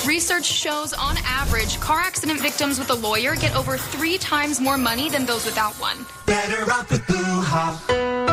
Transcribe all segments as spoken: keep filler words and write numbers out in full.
Research shows, on average, car accident victims with a lawyer get over three times more money than those without one. Better off with Boo Hop.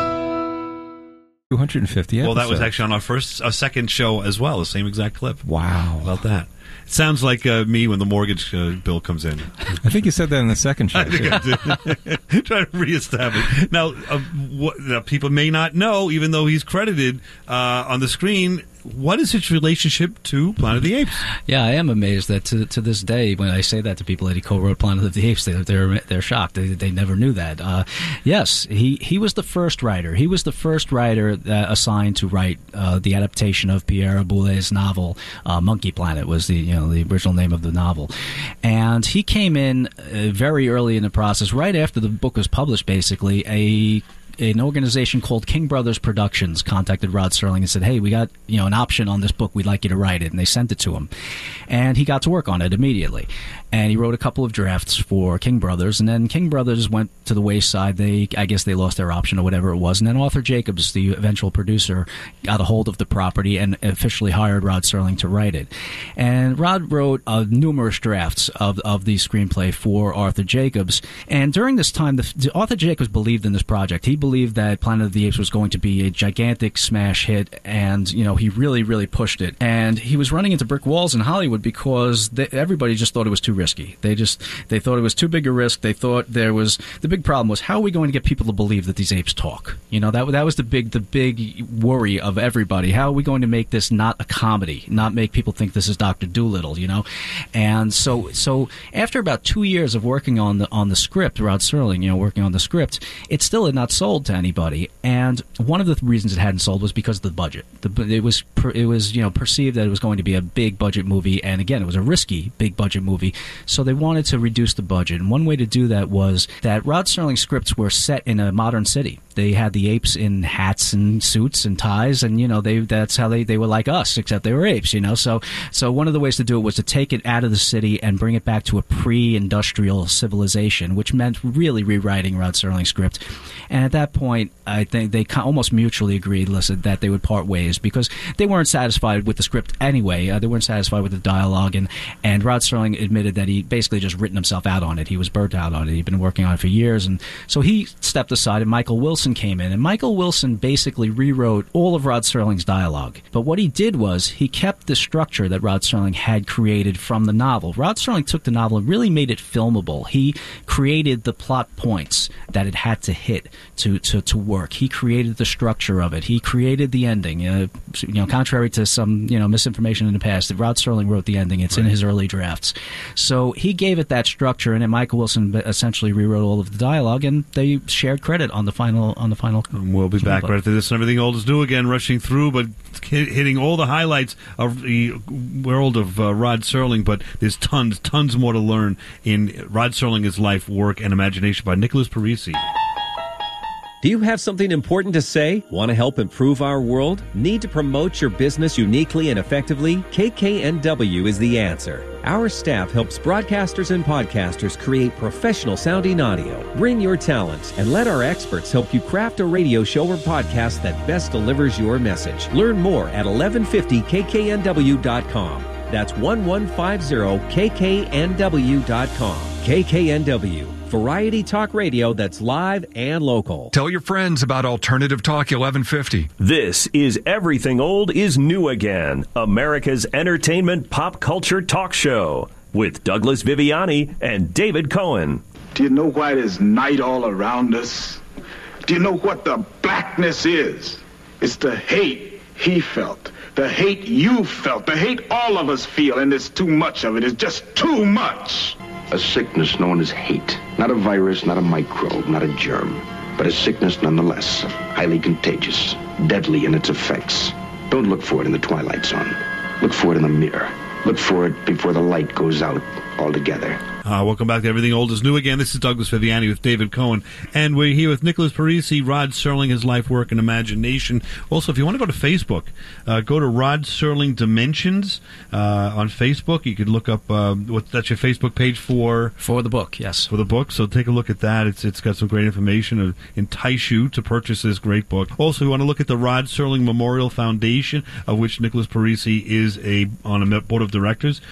two hundred fifty episodes. Well, that was actually on our first, a second show as well, the same exact clip. Wow. How about that? It sounds like uh, me when the mortgage uh, bill comes in. I think you said that in the second show. I think I did. Trying to reestablish. Now, uh, what, now, people may not know, even though he's credited uh, on the screen, what is his relationship to Planet of the Apes? Yeah, I am amazed that to, to this day, when I say that to people that he co-wrote Planet of the Apes, they, they're they're shocked. They, they never knew that. Uh, yes, he, he was the first writer. He was the first writer that assigned to write uh, the adaptation of Pierre Boulez's novel. Uh, Monkey Planet was the you know the original name of the novel, and he came in uh, very early in the process, right after the book was published. Basically, a an organization called King Brothers Productions contacted Rod Serling and said, hey, we got you know an option on this book. We'd like you to write it. And they sent it to him. And he got to work on it immediately. And he wrote a couple of drafts for King Brothers. And then King Brothers went to the wayside. They, I guess they lost their option or whatever it was. And then Arthur Jacobs, the eventual producer, got a hold of the property and officially hired Rod Serling to write it. And Rod wrote uh, numerous drafts of, of the screenplay for Arthur Jacobs. And during this time, the, the Arthur Jacobs believed in this project. He believed that Planet of the Apes was going to be a gigantic smash hit, and you know he really, really pushed it. And he was running into brick walls in Hollywood because they, everybody just thought it was too risky. They just they thought it was too big a risk. They thought there was the big problem was how are we going to get people to believe that these apes talk? You know that that was the big the big worry of everybody. How are we going to make this not a comedy, not make people think this is Doctor Dolittle? You know, and so so after about two years of working on the on the script, Rod Serling, you know, working on the script, it still had not sold to anybody. And one of the reasons it hadn't sold was because of the budget. The, it was it was you know perceived that it was going to be a big budget movie, and again, it was a risky big budget movie. So they wanted to reduce the budget, and one way to do that was that Rod Serling scripts were set in a modern city. They had the apes in hats and suits and ties, and you know they that's how they, they were like us, except they were apes. You know, so so one of the ways to do it was to take it out of the city and bring it back to a pre-industrial civilization, which meant really rewriting Rod Serling's script. And at that point, I think they almost mutually agreed, listen, that they would part ways because they weren't satisfied with the script anyway. Uh, they weren't satisfied with the dialogue, and and Rod Serling admitted that he basically just written himself out on it. He was burnt out on it. He'd been working on it for years, and so he stepped aside, and Michael Wilson came in, and Michael Wilson basically rewrote all of Rod Serling's dialogue. But what he did was he kept the structure that Rod Serling had created from the novel. Rod Serling took the novel and really made it filmable. He created the plot points that it had to hit to, to, to work. He created the structure of it. He created the ending. Uh, you know, contrary to some you know misinformation in the past, Rod Serling wrote the ending. It's right in his early drafts. So he gave it that structure, and then Michael Wilson essentially rewrote all of the dialogue, and they shared credit on the final on the final. And we'll be back right after this and everything old is new again, rushing through, but hitting all the highlights of the world of uh, Rod Serling. But there's tons, tons more to learn in Rod Serling's life, work, and imagination by Nicholas Parisi. Do you have something important to say? Want to help improve our world? Need to promote your business uniquely and effectively? K K N W is the answer. Our staff helps broadcasters and podcasters create professional-sounding audio. Bring your talents and let our experts help you craft a radio show or podcast that best delivers your message. Learn more at eleven fifty K K N W dot com. That's eleven fifty K K N W dot com. K K N W. Variety talk radio that's live and local. Tell your friends about Alternative Talk eleven fifty. This is Everything Old is New Again, America's entertainment pop culture talk show with Douglas Viviani and David Cohen. Do you know why there's night all around us? Do you know what the blackness is? It's the hate he felt, the hate you felt, the hate all of us feel, and there's too much of it. It's just too much. A sickness known as hate. Not a virus, not a microbe, not a germ, but a sickness nonetheless. Highly contagious, deadly in its effects. Don't look for it in the twilight zone. Look for it in the mirror. Look for it before the light goes out altogether. Uh, welcome back to Everything Old is New Again. This is Douglas Viviani with David Cohen, and we're here with Nicholas Parisi, Rod Serling, his life, work, and imagination. Also, if you want to go to Facebook, uh, go to Rod Serling Dimensions uh, on Facebook. You could look up uh, what that's your Facebook page for for the book. Yes, for the book. So take a look at that. It's it's got some great information to entice you to purchase this great book. Also, you want to look at the Rod Serling Memorial Foundation, of which Nicholas Parisi is a on a board of directors.